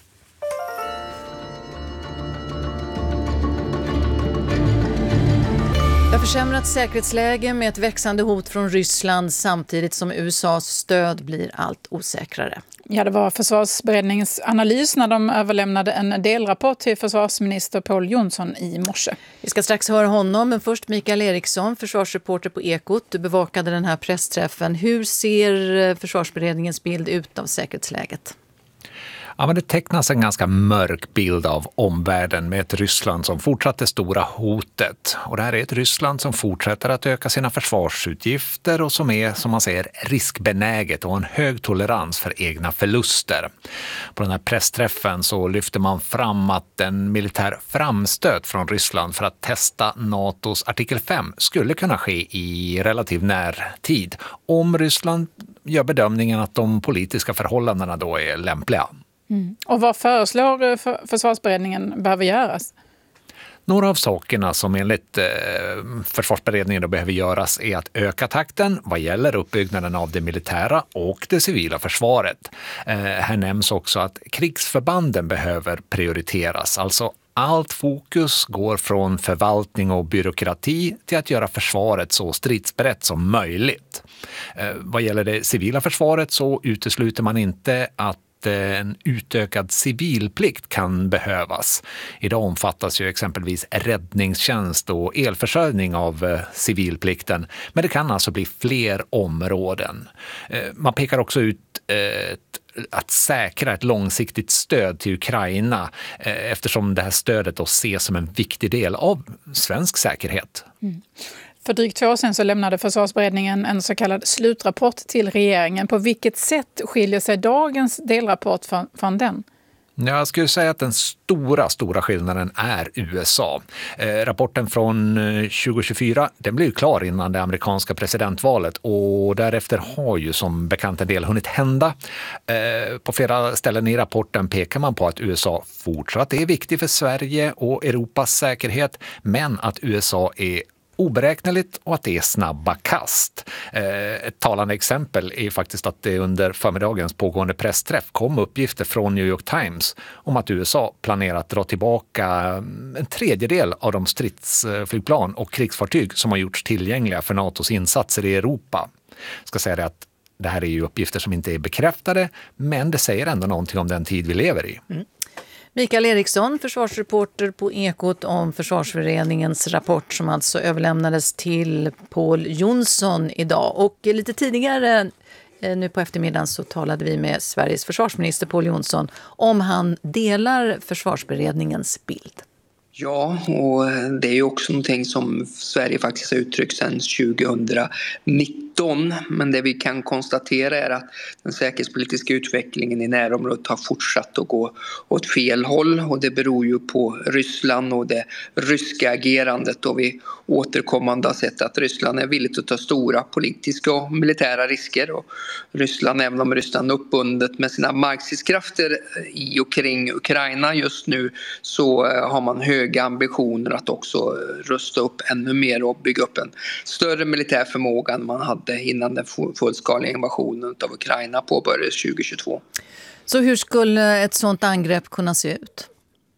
Det har försämrat säkerhetsläge med ett växande hot från Ryssland samtidigt som USAs stöd blir allt osäkrare. Ja, det var försvarsberedningens analys när de överlämnade en delrapport till försvarsminister Pål Jonsson i morse. Vi ska strax höra honom, men först Mikael Eriksson, försvarsreporter på Ekot. Du bevakade den här pressträffen. Hur ser försvarsberedningens bild ut av säkerhetsläget? Ja, men det tecknas en ganska mörk bild av omvärlden med ett Ryssland som fortsatte stora hotet. Och det här är ett Ryssland som fortsätter att öka sina försvarsutgifter och som är, som man säger, riskbenäget och har en hög tolerans för egna förluster. På den här pressträffen så lyfter man fram att en militär framstöt från Ryssland för att testa NATOs artikel 5 skulle kunna ske i relativ närtid om Ryssland gör bedömningen att de politiska förhållandena då är lämpliga. Och vad föreslår försvarsberedningen behöver göras? Några av sakerna som enligt försvarsberedningen då behöver göras är att öka takten vad gäller uppbyggnaden av det militära och det civila försvaret. Här nämns också att krigsförbanden behöver prioriteras, alltså allt fokus går från förvaltning och byråkrati till att göra försvaret så stridsberett som möjligt. Vad gäller det civila försvaret så utesluter man inte att en utökad civilplikt kan behövas. Idag omfattas ju exempelvis räddningstjänst och elförsörjning av civilplikten, men det kan alltså bli fler områden. Man pekar också ut att säkra ett långsiktigt stöd till Ukraina eftersom det här stödet då ses som en viktig del av svensk säkerhet. För drygt 2 år sedan så lämnade försvarsberedningen en så kallad slutrapport till regeringen. På vilket sätt skiljer sig dagens delrapport från den? Jag skulle säga att den stora skillnaden är USA. Rapporten från 2024 den blev klar innan det amerikanska presidentvalet och därefter har ju som bekant en del hunnit hända. På flera ställen i rapporten pekar man på att USA fortsatt är viktig för Sverige och Europas säkerhet, men att USA är oberäkneligt och att det är snabba kast. Ett talande exempel är faktiskt att det under förmiddagens pågående pressträff kom uppgifter från New York Times om att USA planerar att dra tillbaka en tredjedel av de stridsflygplan och krigsfartyg som har gjorts tillgängliga för NATOs insatser i Europa. Jag ska säga det att det här är ju uppgifter som inte är bekräftade, men det säger ändå någonting om den tid vi lever i. Mikael Eriksson, försvarsreporter på Ekot om försvarsberedningens rapport som alltså överlämnades till Pål Jonsson idag. Och lite tidigare nu på eftermiddagen så talade vi med Sveriges försvarsminister Pål Jonsson om han delar försvarsberedningens bild. Ja, och det är ju också någonting som Sverige faktiskt har uttryckt sedan 2019 2019, men det vi kan konstatera är att den säkerhetspolitiska utvecklingen i närområdet har fortsatt att gå åt fel håll, och det beror ju på Ryssland och det ryska agerandet, och vi återkommande har sett att Ryssland är villigt att ta stora politiska och militära risker, och Ryssland, även om Ryssland är uppbundet med sina markstridskrafter i och kring Ukraina just nu, så har man höga ambitioner att också rusta upp ännu mer och bygga upp en större militär förmåga än man hade innan den fullskaliga invasionen av Ukraina påbörjades 2022. Så hur skulle ett sådant angrepp kunna se ut?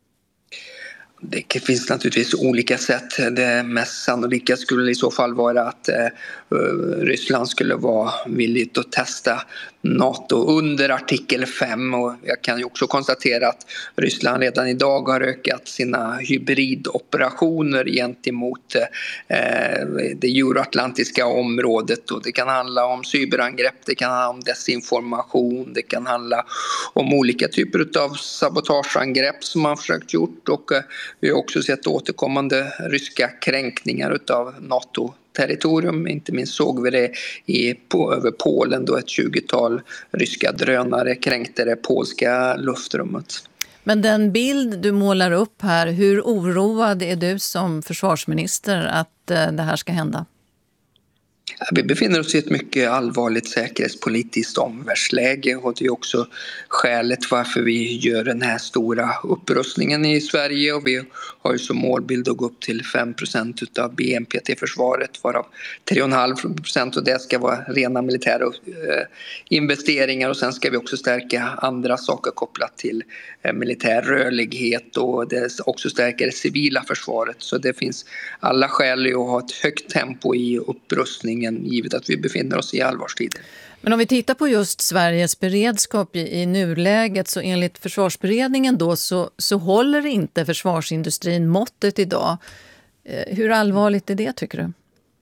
Det finns naturligtvis olika sätt. Det mest sannolika skulle i så fall vara att Ryssland skulle vara villigt att testa NATO under artikel 5, och jag kan ju också konstatera att Ryssland redan idag har ökat sina hybridoperationer gentemot det euroatlantiska området, och det kan handla om cyberangrepp, det kan handla om desinformation, det kan handla om olika typer av sabotageangrepp som man försökt gjort, och vi har också sett återkommande ryska kränkningar av NATO-territorium. Inte minst såg vi det över Polen då ett 20-tal ryska drönare kränkte det polska luftrummet. Men den bild du målar upp här, hur oroad är du som försvarsminister att det här ska hända? Vi befinner oss i ett mycket allvarligt säkerhetspolitiskt omvärldsläge, och det är också skälet varför vi gör den här stora upprustningen i Sverige, och vi har ju som målbild att gå upp till 5% av BNP till försvaret, varav 3,5% och det ska vara rena militära investeringar, och sen ska vi också stärka andra saker kopplat till militär rörlighet, och det också stärka det civila försvaret. Så det finns alla skäl att ha ett högt tempo i upprustningen givet att vi befinner oss i allvarstider. Men om vi tittar på just Sveriges beredskap i nuläget, så enligt försvarsberedningen då så håller inte försvarsindustrin måttet idag. Hur allvarligt är det, tycker du?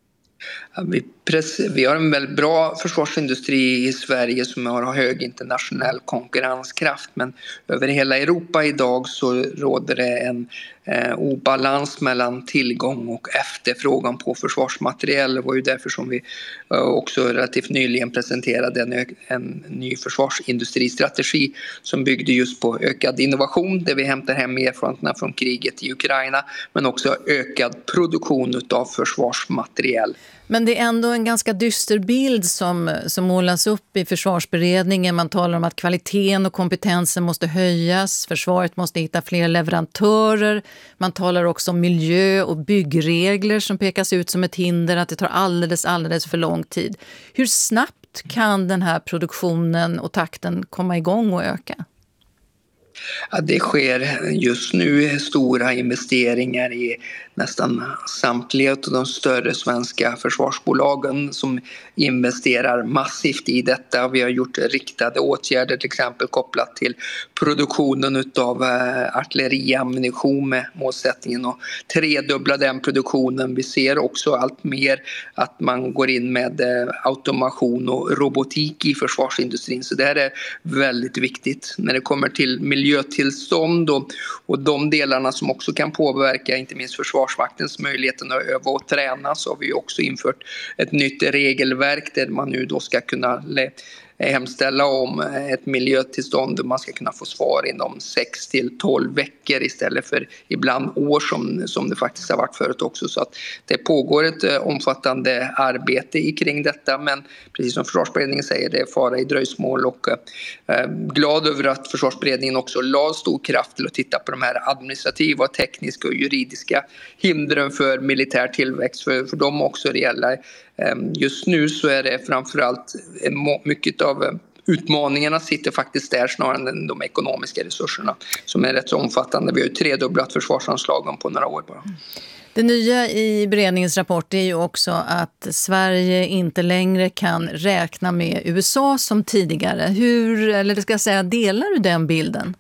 Vi har en väldigt bra försvarsindustri i Sverige som har hög internationell konkurrenskraft, men över hela Europa idag så råder det en obalans mellan tillgång och efterfrågan på försvarsmateriel. Det var ju därför som vi också relativt nyligen presenterade en ny försvarsindustristrategi som byggde just på ökad innovation, där vi hämtar hem erfarenheterna från kriget i Ukraina, men också ökad produktion av försvarsmateriel. Men det är ändå en ganska dyster bild som målas upp i försvarsberedningen. Man talar om att kvaliteten och kompetensen måste höjas. Försvaret måste hitta fler leverantörer. Man talar också om miljö- och byggregler som pekas ut som ett hinder, att det tar alldeles för lång tid. Hur snabbt kan den här produktionen och takten komma igång och öka? Ja, det sker just nu stora investeringar i nästan samtliga av de större svenska försvarsbolagen som investerar massivt i detta. Vi har gjort riktade åtgärder till exempel kopplat till produktionen av artilleriammunition med målsättningen att tredubbla den produktionen. Vi ser också allt mer att man går in med automation och robotik i försvarsindustrin, så det här är väldigt viktigt. När det kommer till miljötillstånd och de delarna som också kan påverka inte minst Försvarsmaktens möjligheter att öva och träna, så har vi också infört ett nytt regelverk där man nu då ska kunna hemställa om ett miljötillstånd och man ska kunna få svar inom 6 till 12 veckor istället för ibland år som det faktiskt har varit förut också. Så att det pågår ett omfattande arbete kring detta, men precis som Försvarsberedningen säger, det är fara i dröjsmål, och glad över att Försvarsberedningen också la stor kraft till att titta på de här administrativa, tekniska och juridiska hindren för militär tillväxt, för de är också reella. Just nu så är det framförallt mycket av utmaningarna sitter faktiskt där snarare än de ekonomiska resurserna som är rätt så omfattande. Vi har ju tredubblat försvarsanslagen på några år bara. Det nya i beredningens rapport är ju också att Sverige inte längre kan räkna med USA som tidigare. Delar du den bilden?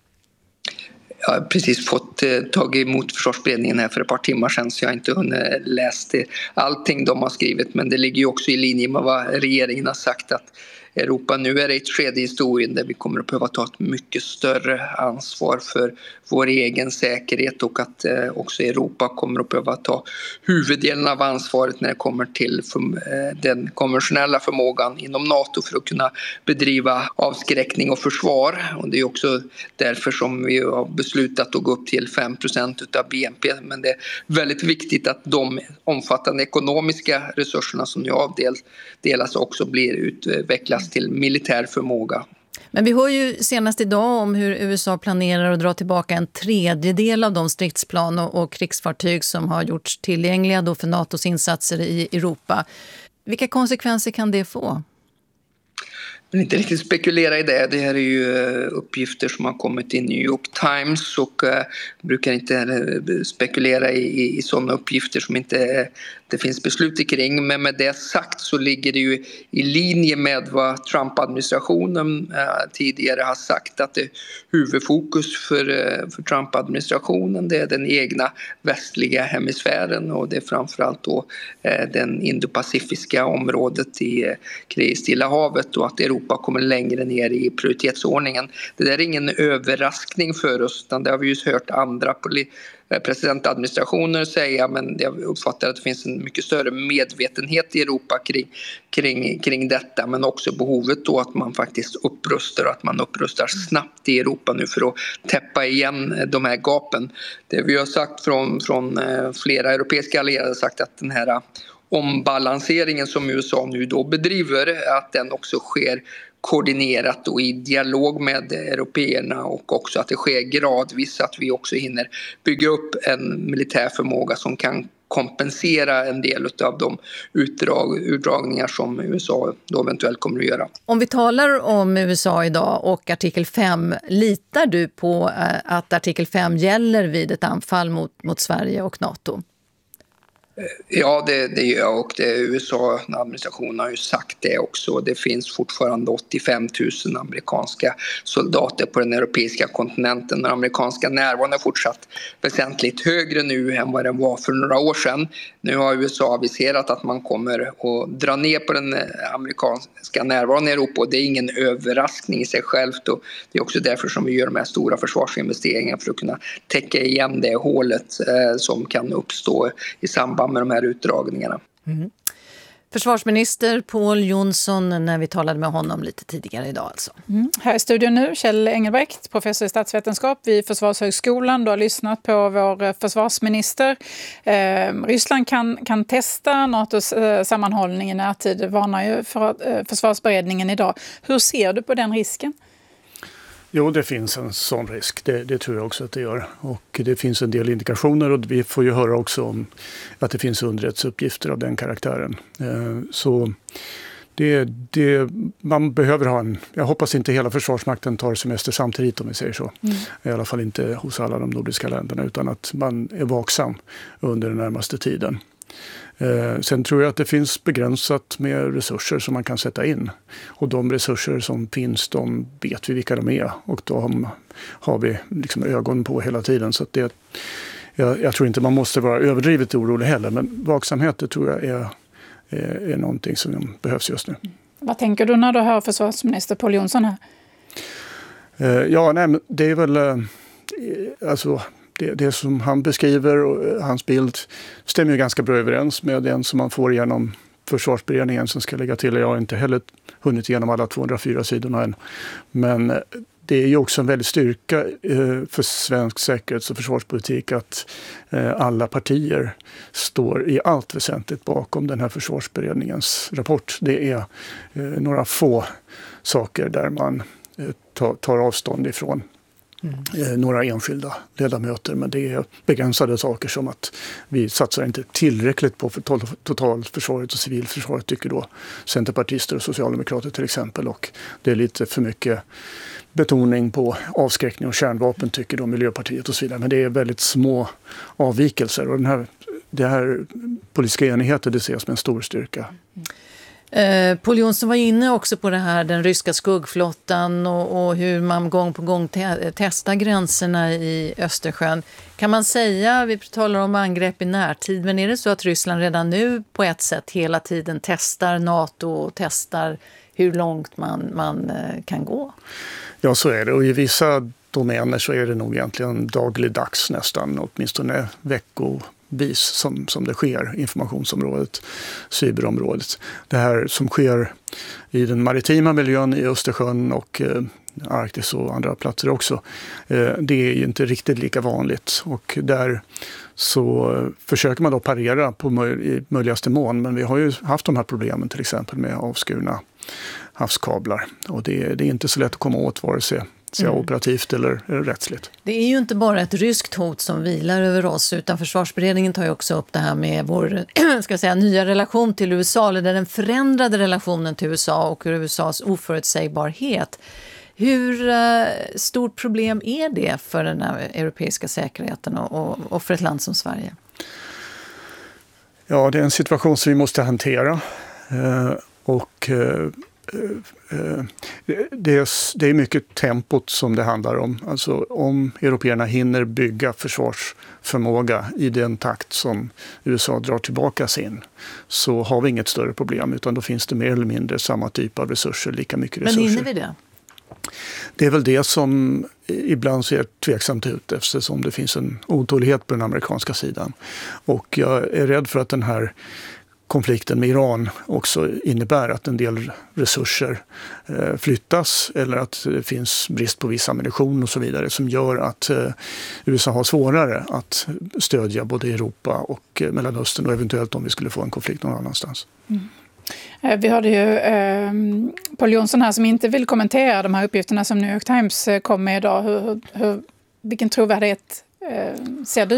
Jag har precis fått tagit emot Försvarsberedningen här för ett par timmar sedan, så jag har inte hunnit läst allting de har skrivit, men det ligger ju också i linje med vad regeringen har sagt, att Europa. Nu är det ett skede i historien där vi kommer att behöva ta ett mycket större ansvar för vår egen säkerhet och att också Europa kommer att behöva ta huvuddelen av ansvaret när det kommer till den konventionella förmågan inom NATO för att kunna bedriva avskräckning och försvar. Och det är också därför som vi har beslutat att gå upp till 5% av BNP. Men det är väldigt viktigt att de omfattande ekonomiska resurserna som nu avdelas också utvecklas till militär förmåga. Men vi hör ju senast idag om hur USA planerar att dra tillbaka 1/3 av de stridsplan och krigsfartyg som har gjorts tillgängliga då för NATOs insatser i Europa. Vilka konsekvenser kan det få? Men inte riktigt spekulera i det. Det här är ju uppgifter som har kommit i New York Times och brukar inte spekulera i sådana uppgifter som inte det finns beslut kring. Men med det sagt så ligger det ju i linje med vad Trump-administrationen tidigare har sagt, att det huvudfokus för Trump-administrationen det är den egna västliga hemisfären och det är framförallt då den indopacifiska området i Stilla havet och att Europa kommer längre ner i prioritetsordningen. Det där är ingen överraskning för oss, utan det har vi ju hört andra presidentadministrationer säga, men jag uppfattar att det finns en mycket större medvetenhet i Europa kring detta, men också behovet då att man faktiskt upprustar och att man upprustar snabbt i Europa nu för att täppa igen de här gapen. Det vi har sagt från flera europeiska allierade sagt att den här ombalanseringen som USA nu då bedriver, att den också sker koordinerat och i dialog med européerna och också att det sker gradvis, att vi också hinner bygga upp en militär förmåga som kan kompensera en del av de utdragningar som USA då eventuellt kommer att göra. Om vi talar om USA idag och artikel 5, litar du på att artikel 5 gäller vid ett anfall mot Sverige och NATO? Ja, det gör jag och USA-administrationen har ju sagt det också. Det finns fortfarande 85 000 amerikanska soldater på den europeiska kontinenten. Den amerikanska närvaron är fortsatt väsentligt högre nu än vad den var för några år sedan. Nu har USA aviserat att man kommer att dra ner på den amerikanska närvaron i Europa och det är ingen överraskning i sig självt. Och det är också därför som vi gör de här stora försvarsinvesteringarna för att kunna täcka igen det hålet som kan uppstå i samband med de här utdragningarna. Mm. Försvarsminister Pål Jonsson när vi talade med honom lite tidigare idag alltså. Här i studion nu Kjell Engelbrekt, professor i statsvetenskap vid Försvarshögskolan. Du har lyssnat på vår försvarsminister. Ryssland kan testa NATOs sammanhållning i närtid. Det varnar ju för försvarsberedningen idag. Hur ser du på den risken? Jo, det finns en sån risk. Det tror jag också att det gör. Och det finns en del indikationer och vi får ju höra också om att det finns underrättelseuppgifter av den karaktären. Så man behöver ha jag hoppas inte hela Försvarsmakten tar semester samtidigt om vi säger så. I alla fall inte hos alla de nordiska länderna utan att man är vaksam under den närmaste tiden. Sen tror jag att det finns begränsat med resurser som man kan sätta in. Och de resurser som finns, de vet vi vilka de är. Och de har vi liksom ögon på hela tiden. Så att jag tror inte man måste vara överdrivet orolig heller. Men vaksamhet det tror jag är någonting som behövs just nu. Vad tänker du när du hör försvarsminister Pål Jonsson här? Men det är väl... Det som han beskriver och hans bild stämmer ju ganska bra överens med den som man får genom försvarsberedningen som ska lägga till. Jag har inte heller hunnit igenom alla 204 sidorna än. Men det är ju också en väldig styrka för svensk säkerhets- och försvarspolitik att alla partier står i allt väsentligt bakom den här försvarsberedningens rapport. Det är några få saker där man tar avstånd ifrån. Några enskilda ledamöter, men det är begränsade saker som att vi satsar inte tillräckligt på totalförsvaret och civilförsvaret tycker då centerpartister och socialdemokrater till exempel, och det är lite för mycket betoning på avskräckning och kärnvapen tycker då Miljöpartiet och så vidare, men det är väldigt små avvikelser och det här politiska enigheten det ses som en stor styrka. Pål Jonsson var inne också på det här, den ryska skuggflottan och hur man gång på gång testar gränserna i Östersjön. Kan man säga, vi talar om angrepp i närtid, men är det så att Ryssland redan nu på ett sätt hela tiden testar NATO och testar hur långt man kan gå. Ja, så är det. Och i vissa domäner så är det nog egentligen dagligdags nästan, åtminstone veckovis som det sker, informationsområdet, cyberområdet. Det här som sker i den maritima miljön i Östersjön och Arktis och andra platser också, det är ju inte riktigt lika vanligt. Och där så försöker man då parera i möjligaste mån, men vi har ju haft de här problemen till exempel med avskurna havskablar. Och det är inte så lätt att komma åt vare sig operativt eller rättsligt. Det är ju inte bara ett ryskt hot som vilar över oss, utan försvarsberedningen tar ju också upp det här med vår nya relation till USA, eller den förändrade relationen till USA och USAs oförutsägbarhet. Hur stort problem är det för den här europeiska säkerheten och för ett land som Sverige? Ja, det är en situation som vi måste hantera. Det är mycket tempot som det handlar om. Alltså om européerna hinner bygga försvarsförmåga i den takt som USA drar tillbaka sin, så har vi inget större problem, utan då finns det mer eller mindre samma typ av resurser, lika mycket resurser. Men hinner vi det? Det är väl det som ibland ser tveksamt ut, eftersom det finns en otålighet på den amerikanska sidan. Och jag är rädd för att den här konflikten med Iran också innebär att en del resurser flyttas, eller att det finns brist på viss ammunition och så vidare, som gör att USA har svårare att stödja både Europa och Mellanöstern, och eventuellt om vi skulle få en konflikt någon annanstans. Mm. Vi hörde ju Pål Jonsson här som inte vill kommentera de här uppgifterna som New York Times kom med idag. Vilken trovärdighet ser du